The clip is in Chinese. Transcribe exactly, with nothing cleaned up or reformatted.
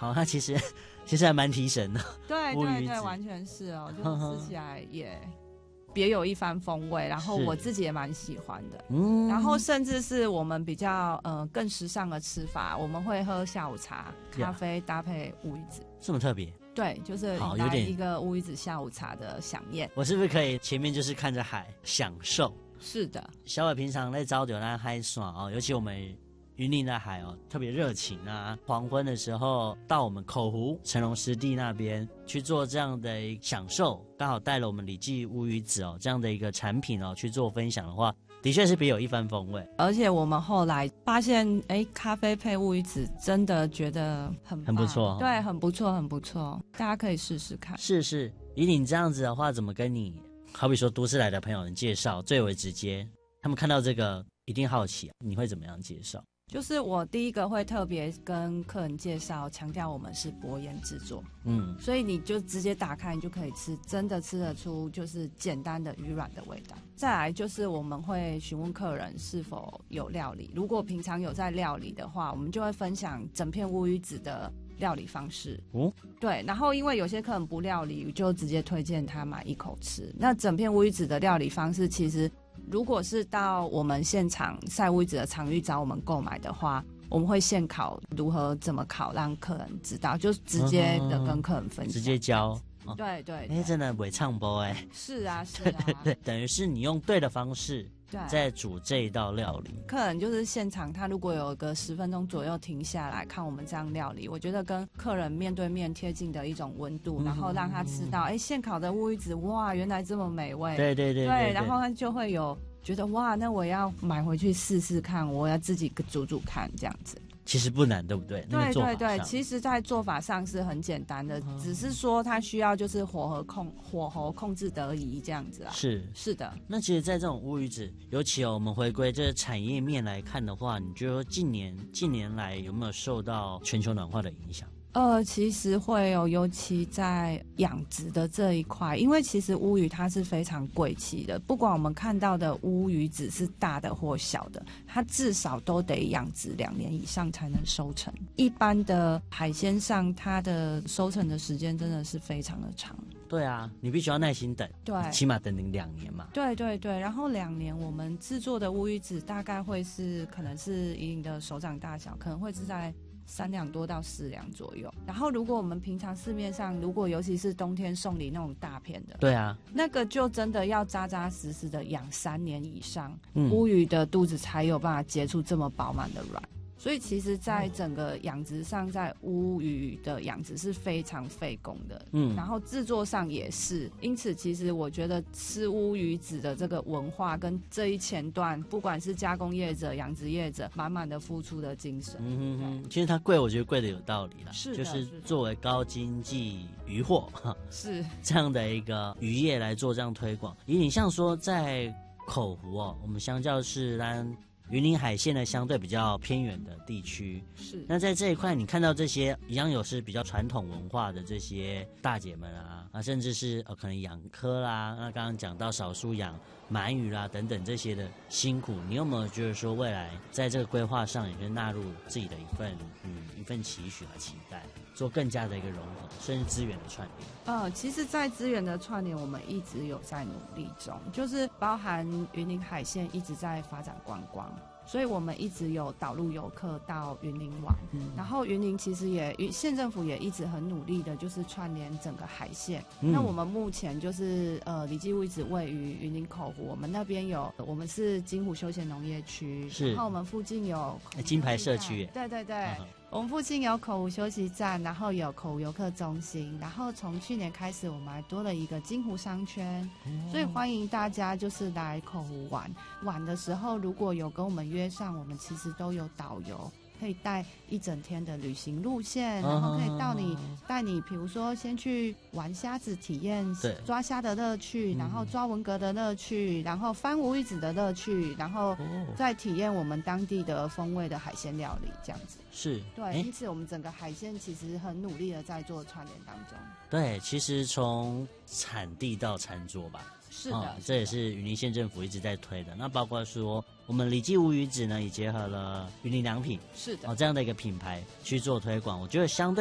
好，那其实其实还蛮提神的。 对对对，完全是哦，就是吃起来也别有一番风味，然后我自己也蛮喜欢的。嗯，然后甚至是我们比较呃更时尚的吃法，我们会喝下午茶，咖啡搭配乌鱼子， 这么特别。 对，就是来一个乌鱼子下午茶的飨宴。 我是不是可以前面就是看着海享受？ 是的， 小伟平常在招酒那海爽哦，尤其我们云林的海哦，特别热情啊。黄昏的时候到我们口湖成龙湿地那边去做这样的一个享受，刚好带了我们李记乌鱼子哦这样的一个产品哦去做分享的话，的确是别有一番风味。 而且我们后来发现，哎，咖啡配乌鱼子真的觉得很很不错、哦， 对，很不错，很不错，大家可以试试看。 是是，以你这样子的话，怎么跟你好比说都市来的朋友们介绍最为直接？他们看到这个一定好奇，你会怎么样介绍？ 就是我第一个会特别跟客人介绍，强调我们是薄盐制作，嗯，所以你就直接打开，你就可以吃，真的吃得出就是简单的鱼软的味道。再来就是我们会询问客人是否有料理，如果平常有在料理的话，我们就会分享整片乌鱼子的料理方式。哦，对，然后因为有些客人不料理，就直接推荐他买一口吃。那整片乌鱼子的料理方式，其实如果是到我们现场晒乌鱼子的场域找我们购买的话，我们会现烤如何怎么烤，让客人知道，就直接的跟客人分享， 直接教。 哦、对对， 哎，真的伪唱播哎， 是啊是啊， 对对，等于是你用对的方式在煮这一道料理。 客人就是现场，他如果有个十分钟左右停下来看我们这样料理，我觉得跟客人面对面贴近的一种温度，嗯、然后让他吃到，哎，现烤的乌鱼子，哇，原来这么美味。 对对 对, 对, 对, 对， 然后他就会有觉得哇，那我要买回去试试看，我要自己煮煮看，这样子。 其实不难，对不对？ 对对对，其实在做法上是很简单的，嗯、只是说它需要就是火候控火候控制得宜这样子啊。 是是的。 那其实，在这种乌鱼子，尤其哦，我们回归这个产业面来看的话，你觉得近年近年来有没有受到全球暖化的影响？ 呃，其实会有，尤其在养殖的这一块，因为其实乌鱼它是非常贵气的，不管我们看到的乌鱼子是大的或小的，它至少都得养殖两年以上才能收成。一般的海鲜上，它的收成的时间真的是非常的长。 对啊，你必须要耐心等， 对， 起码等您两年嘛。 对对对，然后两年我们制作的乌鱼子大概会是，可能是以你的手掌大小，可能会是在三两多到四两左右。然后如果我们平常市面上，如果尤其是冬天送礼那种大片的， 对啊， 那个就真的要扎扎实实的养三年以上，嗯、乌鱼的肚子才有办法结出这么饱满的卵。所以其实在整个养殖上，在乌鱼的养殖是非常费工的，嗯，然后制作上也是。因此其实我觉得吃乌鱼子的这个文化跟这一前段，不管是加工业者、养殖业者，满满的付出的精神。 嗯哼哼，其实它贵，我觉得贵的有道理啦， 是就是作为高经济渔获， 是这样的一个渔业来做这样推广。以你像说在口湖哦，我们相较是咱云林海线呢，相对比较偏远的地区， 是。 那在这一块，你看到这些一样有是比较传统文化的这些大姐们啊，啊，甚至是呃可能养科啦，那刚刚讲到少数养鳗鱼啦等等这些的辛苦，你有没有就是说未来在这个规划上，也就纳入自己的一份嗯一份期许和期待，做更加的一个融合，甚至资源的串联？ 呃，其实，在资源的串联，我们一直有在努力中，就是包含云林海线一直在发展观光。所以我们一直有导入游客到云林玩，嗯、然后云林其实也县政府也一直很努力的，就是串联整个海线。嗯、那我们目前就是呃，李记乌鱼子位于云林口湖，我们那边有，我们是金湖休闲农业区， 是， 然后我们附近有金牌社区， 对对对。嗯我们附近有口湖休息站，然后有口湖游客中心，然后从去年开始，我们还多了一个金湖商圈，哦、所以欢迎大家就是来口湖玩。玩的时候，如果有跟我们约上，我们其实都有导游。可以带一整天的旅行路线，然后可以到你带你，比如说先去玩虾子，体验抓虾的乐趣，然后抓文蛤的乐趣，然后翻乌鱼子的乐趣，然后再体验我们当地的风味的海鲜料理，这样子。 是， 对，因此我们整个海鲜其实很努力的在做串联当中。 对，其实从产地到餐桌吧。 是的、哦， 这也是云林县政府一直在推的。那包括说，我们李记乌鱼子呢，也结合了云林良品， 是的， 哦这样的一个品牌去做推广，我觉得相对。